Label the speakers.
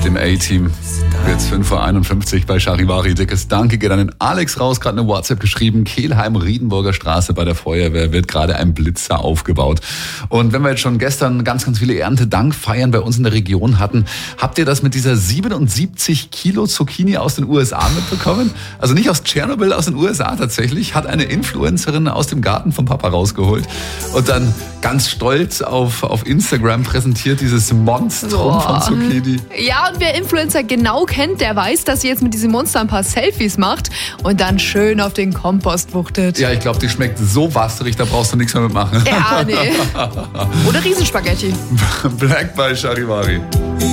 Speaker 1: dem A-Team. Jetzt 5:51 bei Charivari. Dickes Danke geht an den Alex raus. Gerade eine WhatsApp geschrieben. Kelheim, Riedenburger Straße bei der Feuerwehr wird gerade ein Blitzer aufgebaut. Und wenn wir jetzt schon gestern ganz viele Erntedankfeiern bei uns in der Region hatten, habt ihr das mit dieser 77 Kilo Zucchini aus den USA mitbekommen? Also nicht aus Tschernobyl, aus den USA tatsächlich. Hat eine Influencerin aus dem Garten vom Papa rausgeholt und dann ganz stolz auf Instagram präsentiert dieses Monstrum von Zucchini.
Speaker 2: Ja, und wer Influencer genau kennt, der weiß, dass sie jetzt mit diesem Monster ein paar Selfies macht und dann schön auf den Kompost wuchtet.
Speaker 1: Ja, ich glaube, die schmeckt so wasserig, da brauchst du nichts mehr mitmachen.
Speaker 2: Ja, nee. Oder Riesenspaghetti.
Speaker 1: Black bei Charivari.